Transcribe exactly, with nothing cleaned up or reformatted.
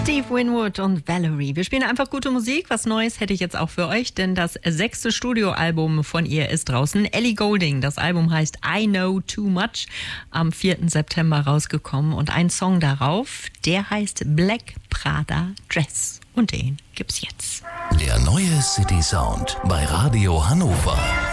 Steve Winwood und Valerie. Wir spielen einfach gute Musik. Was Neues hätte ich jetzt auch für euch, denn das sechste Studioalbum von ihr ist draußen. Ellie Goulding. Das Album heißt I Know Too Much. Am vierten September rausgekommen. Und ein Song darauf, der heißt Black Prada Dress. Und den gibt's jetzt. Der neue City Sound bei Radio Hannover.